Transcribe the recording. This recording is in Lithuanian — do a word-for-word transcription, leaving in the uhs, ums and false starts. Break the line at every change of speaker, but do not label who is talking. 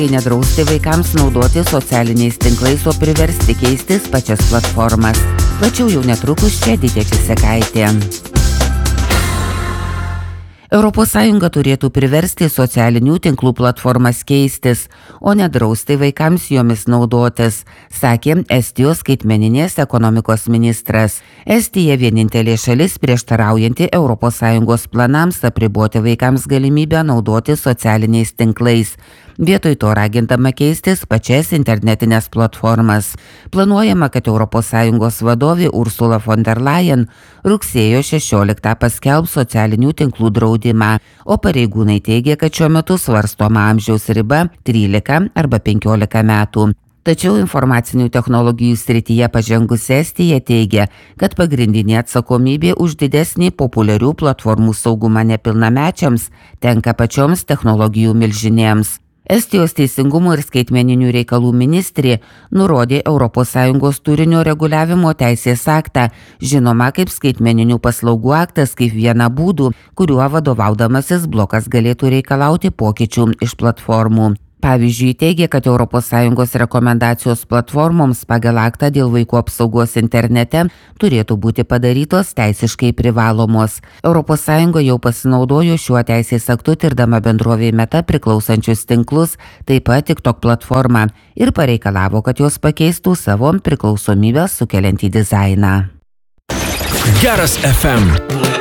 Nedrausti vaikams naudoti socialiniais tinklais, o priversti keistis pačias platformas. Plačiau jau netrukus čia Didė Česekaitė. Europos Sąjunga turėtų priversti socialinių tinklų platformas keistis, o nedrausti vaikams jomis naudotis, sakė Estijos skaitmeninės ekonomikos ministras. Estija vienintelė šalis prieštaraujanti Europos Sąjungos planams apriboti vaikams galimybę naudoti socialiniais tinklais. Vietoj to ragindama keistis pačias internetinės platformas. Planuojama, kad Europos Sąjungos vadovė Ursula von der Leyen rugsėjo šešioliktą paskelbs socialinių tinklų draudimą, o pareigūnai teigia, kad šiuo metu svarstoma amžiaus riba trylika arba penkiolika metų. Tačiau informacinių technologijų srityje pažengusi Estija teigia, kad pagrindinė atsakomybė už didesnį populiarių platformų saugumą nepilnamečiams tenka pačioms technologijų milžinėms. Estijos teisingumo ir skaitmeninių reikalų ministrė nurodė Europos Sąjungos turinio reguliavimo teisės aktą, žinoma kaip skaitmeninių paslaugų aktas, kaip vieną būdų, kuriuo vadovaudamasis blokas galėtų reikalauti pokyčių iš platformų. Pavyzdžiui, teigia, kad Europos Sąjungos rekomendacijos platformoms pagal aktą dėl vaikų apsaugos internete turėtų būti padarytos teisiškai privalomos. Europos Sąjunga jau pasinaudojo šiuo teisės aktu tirdama bendrovei Meta priklausančius tinklus, taip pat TikTok platformą, ir pareikalavo, kad jos pakeistų savo priklausomybę sukeliantį dizainą.
Geras F M.